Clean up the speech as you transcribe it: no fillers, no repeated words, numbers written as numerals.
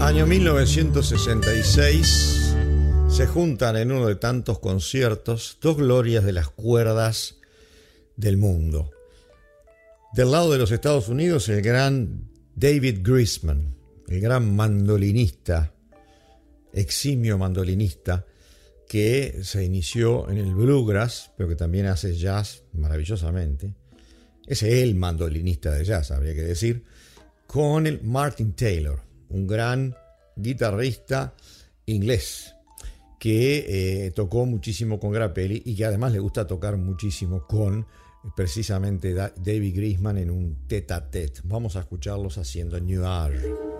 Año 1966, se juntan en uno de tantos conciertos dos glorias de las cuerdas del mundo. Del lado de los Estados Unidos, el gran David Grisman, el gran mandolinista, eximio mandolinista, que se inició en el bluegrass, pero que también hace jazz maravillosamente. Es el mandolinista de jazz, habría que decir, con el Martin Taylor, un gran guitarrista inglés que tocó muchísimo con Grappelli y que además le gusta tocar muchísimo con precisamente David Grisman en un tete-a-tete. Vamos a escucharlos haciendo Nuage.